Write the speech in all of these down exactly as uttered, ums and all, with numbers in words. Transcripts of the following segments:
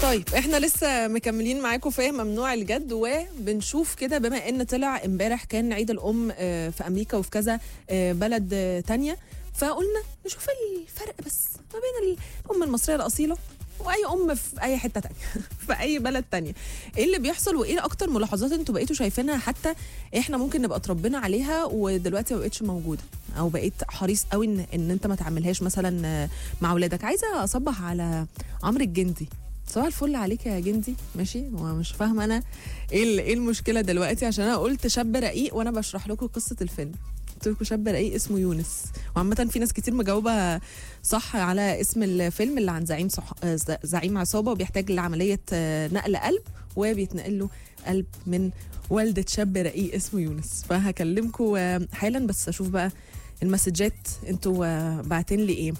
طيب احنا لسه مكملين معاكم في ممنوع الجد، وبنشوف كده بما ان طلع امبارح كان عيد الام في امريكا وفي كذا بلد تانية، فقلنا نشوف الفرق بس ما بين الام المصريه الاصيله واي ام في اي حته تانية في اي بلد تانية. ايه اللي بيحصل وايه اكتر ملاحظات انتوا بقيتوا شايفينها حتى احنا ممكن نبقى اتربينا عليها ودلوقتي ما بقتش موجوده، او بقيت حريص قوي ان, إن انت ما تعملهاش مثلا مع اولادك. عايزه اصبح على عمرو الجندي، صباح الفل عليك يا جندي. ماشي، ومش فاهمه انا ايه ايه المشكله دلوقتي، عشان انا قلت شاب رقيق وانا بشرح لكم قصه الفيلم، قلت لكم شاب رقيق اسمه يونس. وعامه في ناس كتير مجاوبه صح على اسم الفيلم اللي عن زعيم صح... زعيم عصابه وبيحتاج لعمليه نقل قلب وبيتنقل له قلب من والده شاب رقيق اسمه يونس. فهكلمكم حالا، بس اشوف بقى المسجات انتوا باعتين لي ايه.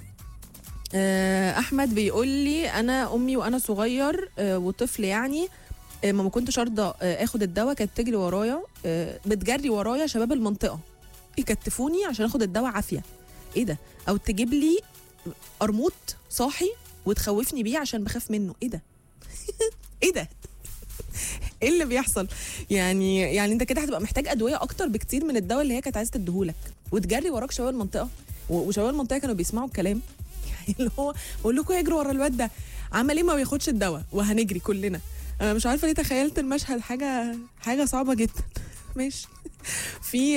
احمد بيقول لي انا امي وانا صغير وطفل يعني ما كنتش ارضى اخد الدواء، كانت تجري ورايا بتجري ورايا شباب المنطقه يكتفوني عشان اخد الدواء عافيه. ايه ده؟ او تجيب لي قرموط صاحي وتخوفني بيه عشان بخاف منه. ايه ده؟ ايه ده؟ ايه اللي بيحصل؟ يعني يعني انت كده هتبقى محتاج ادويه اكتر بكتير من الدواء اللي هي كانت عايزه تديهولك، وتجري وراك شباب المنطقه، وشباب المنطقه كانوا بيسمعوا الكلام. اللي هو بقول لكم يجروا ورا الواد ده، عمل ايه ما بياخدش الدواء وهنجري كلنا. انا مش عارفه ليه تخيلت المشهد، حاجه حاجه صعبه جدا. ماشي. في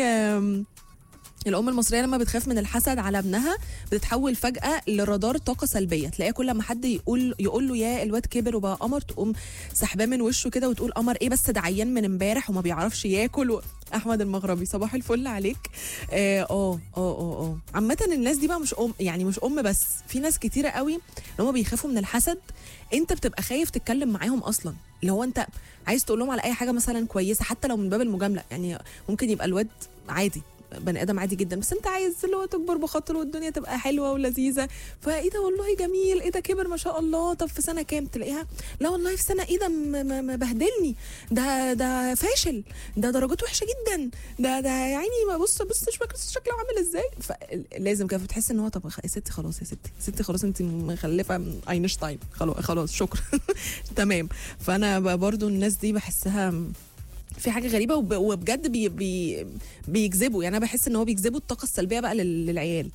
الام المصريه لما بتخاف من الحسد على ابنها بتتحول فجاه لرادار طاقه سلبيه، تلاقيها كل ما حد يقول يقول له يا الواد كبر وبقى قمر تقوم سحباه من وشه كده وتقول قمر ايه بس ده عيان من امبارح وما بيعرفش ياكل و... احمد المغربي صباح الفل عليك. اه اه اه اه عامه الناس دي بقى مش ام، يعني مش ام بس، في ناس كتيره قوي اللي هم بيخافوا من الحسد. انت بتبقى خايف تتكلم معاهم اصلا، اللي هو انت عايز تقول لهم على اي حاجه مثلا كويسه حتى لو من باب المجامله، يعني ممكن يبقى الواد عادي بني ادم عادي جدا، بس انت عايز اللي هو تكبر بخاطره والدنيا تبقى حلوه ولذيذه. فايه ده والله جميل، ايه ده كبر ما شاء الله، طب في سنه كام؟ تلاقيها لا والله في سنه ايه ده مبهدلني، ده ده فاشل، ده درجته وحشه جدا، ده ده يعني ما بص بص شكله عامل ازاي. فلازم كده تحس ان هو طب يا ستي خلاص، يا ستي ستي خلاص انت مخلفه اينشتاين، خلاص خلاص شكرا. تمام. فانا برضو الناس دي بحسها في حاجه غريبه وبجد بي بي بيجذبوا، يعني انا بحس ان هو بيجذبوا الطاقه السلبيه بقى للعيال.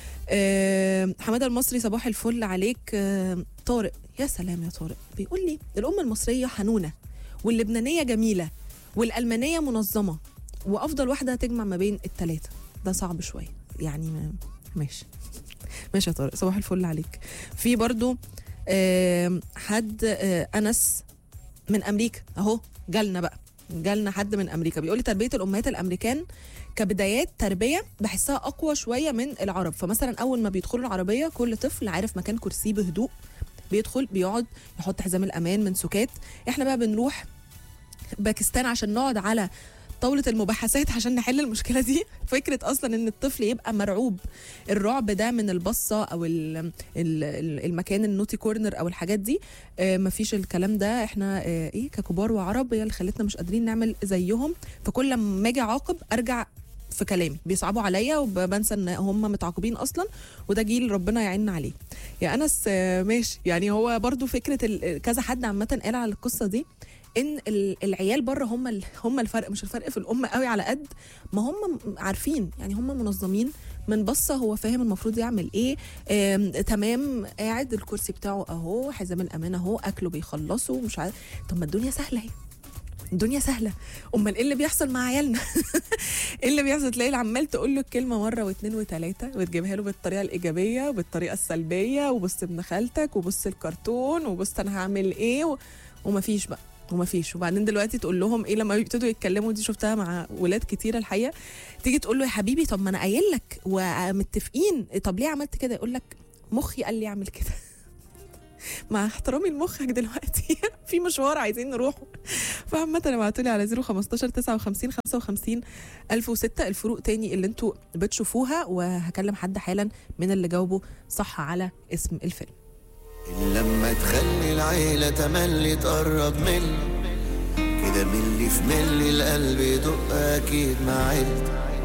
أه حماده المصري صباح الفل عليك. أه طارق، يا سلام يا طارق، بيقول لي الام المصريه حنونه واللبنانيه جميله والالمانيه منظمه وافضل واحده تجمع ما بين الثلاثه. ده صعب شويه يعني، ماشي ماشي يا طارق صباح الفل عليك. في برضو أه حد أه انس من امريكا اهو، جالنا بقى جالنا حد من امريكا بيقول لي تربيه الامهات الامريكان كبدايات تربيه بحسها اقوى شويه من العرب. فمثلا اول ما بيدخلوا العربيه كل طفل عارف مكان كرسيه بهدوء، بيدخل بيقعد يحط حزام الامان من سكات. احنا بقى بنروح باكستان عشان نقعد على طاولة المباحثات عشان نحل المشكلة دي. فكرة أصلا إن الطفل يبقى مرعوب، الرعب ده من البصة أو ال ال المكان النوتي كورنر أو الحاجات دي، آه مفيش الكلام ده. إحنا آه إيه ككبار وعرب هي اللي خلتنا مش قادرين نعمل زيهم. فكل لما أجي أعاقب أرجع في كلامي، بيصعبوا عليا وبنسى ان هم متعاقبين اصلا، وده جيل ربنا يعيننا عليه. يا انس آه ماشي، يعني هو برضو فكره كذا حد عامه قال على القصه دي ان العيال بره هم هم الفرق، مش الفرق في الام قوي على قد ما هم عارفين، يعني هم منظمين من بصه، هو فاهم المفروض يعمل ايه. تمام، قاعد الكرسي بتاعه اهو، حزام الامان اهو، اكله بيخلصه، مش عارف. طب ما الدنيا سهله اهي، الدنيا سهله. امال ايه اللي بيحصل مع عيالنا؟ ايه اللي بيحصل؟ تلاقي عمال تقول له الكلمه مره واثنين وثلاثه وتجيبها له بالطريقه الايجابيه وبالطريقه السلبيه، وبص ابن خالتك وبص الكرتون وبص انا هعمل ايه و... ومفيش بقى ومفيش. وبعدين دلوقتي تقول لهم ايه لما يبتدوا يتكلموا، دي شفتها مع ولاد كتيره الحقيقه، تيجي تقول له يا حبيبي طب ما انا قايل لك ومتفقين، طب ليه عملت كده؟ يقول لك مخي قال لي اعمل كده. مع احترامي لمخك دلوقتي في مشوار عايزين نروحه. فعامة ابعتوا لي على صفر خمستاشر تسعة وخمسين خمسة وخمسين ألف وستة الفروق تاني اللي انتوا بتشوفوها، وهكلم حد حالا من اللي جاوبوا صح على اسم الفيلم. لما تخلي العيلة تملي تقرب ملي كده، ملي في ملي القلب يدق أكيد مع عيلتي.